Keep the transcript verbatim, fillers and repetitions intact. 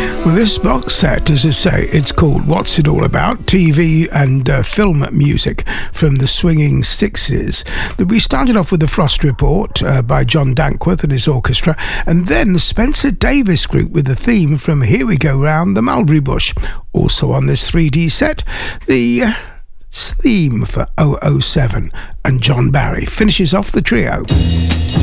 Well, this box set, as I say, it's called What's It All About? T V and uh, film music from the swinging sixties. We started off with the Frost Report uh, by John Dankworth and his orchestra, and then the Spencer Davis Group with the theme from Here We Go Round the Mulberry Bush. Also on this three D set, the uh, theme for oh oh seven, and John Barry finishes off the trio.